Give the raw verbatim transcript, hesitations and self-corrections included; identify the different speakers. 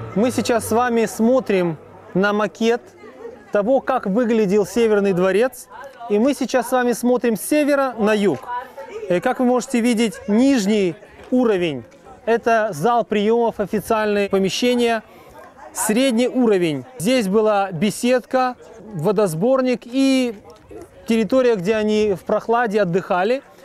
Speaker 1: Мы сейчас с вами смотрим на макет того, как выглядел Северный дворец. И мы сейчас с вами смотрим с севера на юг. И как вы можете видеть, нижний уровень – это зал приемов, официальные помещения. Средний уровень – здесь была беседка, водосборник и территория, где они в прохладе отдыхали.